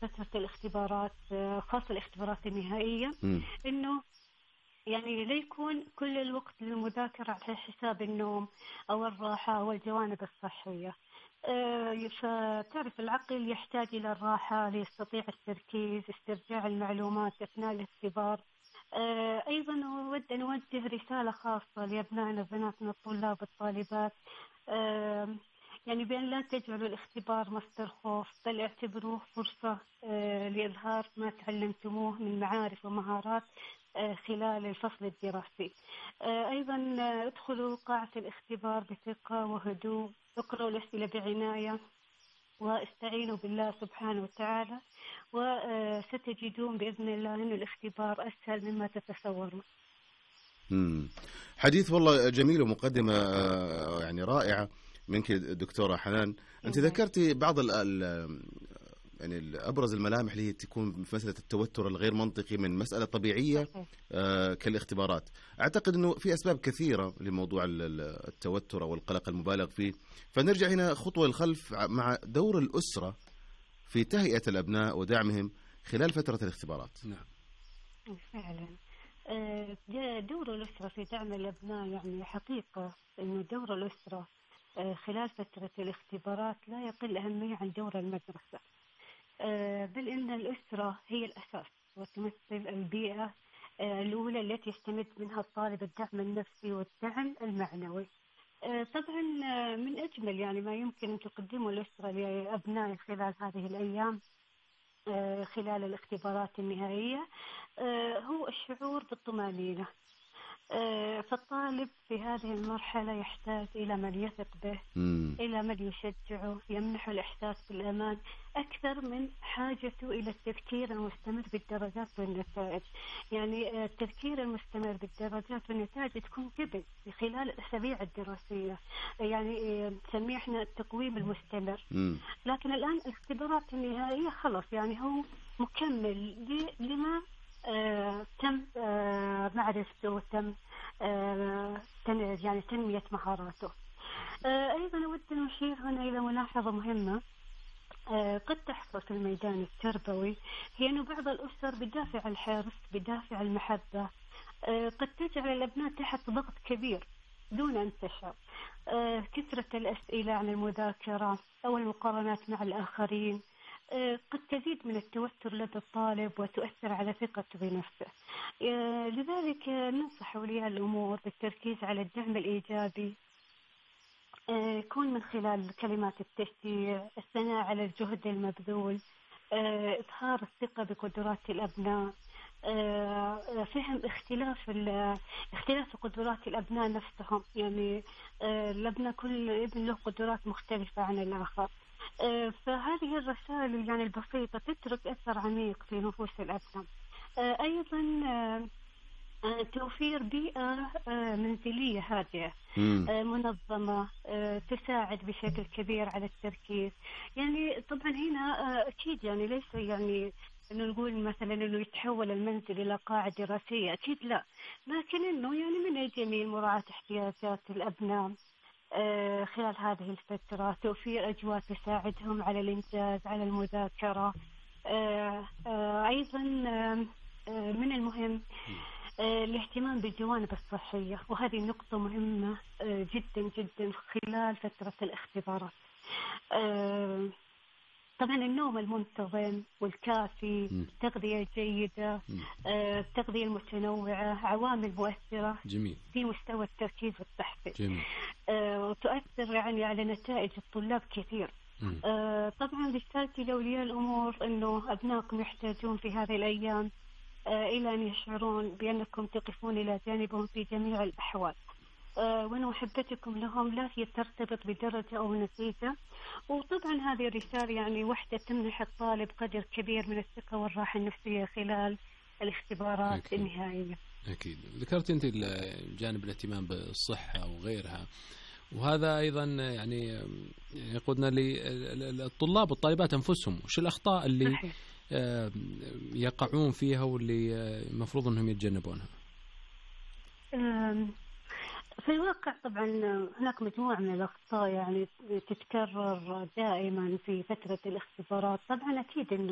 فترة الاختبارات، خاصة الاختبارات النهائية، إنه يعني لا يكون كل الوقت للمذاكرة على حساب النوم أو الراحة أو الجوانب الصحية. فتعرف العقل يحتاج إلى الراحة ليستطيع التركيز، استرجاع المعلومات أثناء الاختبار. أيضا أود أن أوجه رسالة خاصة لأبنائنا وبناتنا الطلاب والطالبات، يعني بأن لا تجعلوا الاختبار مصدر خوف، بل اعتبروه فرصة لإظهار ما تعلمتموه من معارف ومهارات خلال الفصل الدراسي. أيضا ادخلوا قاعة الاختبار بثقة وهدوء، اقرأوا الأسئلة بعناية، واستعينوا بالله سبحانه وتعالى، وستجدون بإذن الله أن الاختبار أسهل مما تتصورون. حديث والله جميل ومقدمة يعني رائعة منك دكتورة حنان. أنت ذكرتي بعض يعني أبرز الملامح اللي هي تكون في مسألة التوتر الغير منطقي من مسألة طبيعية كالاختبارات. أعتقد أنه في أسباب كثيرة لموضوع التوتر أو القلق المبالغ فيه، فنرجع هنا خطوة للخلف مع دور الأسرة في تهيئة الأبناء ودعمهم خلال فترة الاختبارات. نعم فعلا، دور الأسرة في دعم الأبناء، يعني حقيقة أنه دور الأسرة خلال فترة الاختبارات لا يقل أهمية عن دور المدرسة، بل إن الأسرة هي الأساس وتمثل البيئة الأولى التي يستمد منها الطالب الدعم النفسي والدعم المعنوي. طبعا من أجمل يعني ما يمكن أن تقدمه الأسرة لأبنائه خلال هذه الأيام خلال الاختبارات النهائية هو الشعور بالطمأنينة. فالطالب في هذه المرحلة يحتاج إلى من يثق به، إلى من يشجعه، يمنحه الإحساس بالأمان أكثر من حاجته إلى التفكير المستمر بالدرجات والنتائج. يعني التفكير المستمر بالدرجات والنتائج تكون قبل خلال الأسابيع الدراسية، يعني نسميه احنا التقويم المستمر. لكن الآن الاختبارات النهائية خلص، يعني هو مكمل لما تم معرفته وتم يعني تنمية مهاراته. أيضا أود أن أشير هنا إلى ملاحظة مهمة قد تحصل في الميدان التربوي، هي أن بعض الأسر بدافع الحرص، بدافع المحبة، قد تجعل الأبناء تحت ضغط كبير دون أن تشعر. كثرة الأسئلة عن المذاكرة أو المقارنات مع الآخرين قد تزيد من التوتر لدى الطالب وتؤثر على ثقته بنفسه. لذلك ننصح أولياء الأمور بالتركيز على الدعم الإيجابي، يكون من خلال كلمات التشجيع، الثناء على الجهد المبذول، إظهار الثقة بقدرات الأبناء، فهم اختلاف قدرات الأبناء نفسهم. يعني الأبناء كل ابن له قدرات مختلفة عن الآخر. فهذه الرسائل يعني البسيطة تترك أثر عميق في نفوس الأبناء. أيضا توفير بيئة منزلية هادئة منظمة تساعد بشكل كبير على التركيز. يعني طبعا هنا أكيد يعني ليس يعني إنه نقول مثلا إنه يتحول المنزل إلى قاعة دراسية، أكيد لا، لكن إنه يعني من الجميل مراعاة احتياجات الأبناء خلال هذه الفترة، توفير أجواء تساعدهم على الإنجاز، على المذاكرة. أيضا من المهم الاهتمام بالجوانب الصحية، وهذه نقطة مهمة جدا جدا خلال فترة الاختبارات. طبعا النوم المنتظم والكافي، التغذية الجيدة، التغذية المتنوعة عوامل مؤثرة جميل في مستوى التركيز والتحفيز، وتؤثر يعني على نتائج الطلاب كثير. طبعا رسالتي لأولياء الأمور أنه أبنائكم يحتاجون في هذه الأيام إلى أن يشعرون بأنكم تقفون إلى جانبهم في جميع الأحوال، وأن محبتكم لهم لا هي ترتبط بدرجة أو نتيجة. وطبعا هذه الرسالة يعني وحدة تمنح الطالب قدر كبير من الثقة والراحة النفسية خلال الاختبارات النهائية. أكيد ذكرت أنت جانب الاهتمام بالصحة وغيرها، وهذا أيضا يعني يقودنا للطلاب والطالبات أنفسهم، وش الأخطاء اللي يقعون فيها واللي المفروض أنهم يتجنبونها؟ في الواقع طبعا هناك مجموعة من الأخطاء يعني تتكرر دائما في فترة الاختبارات. طبعا أكيد إنه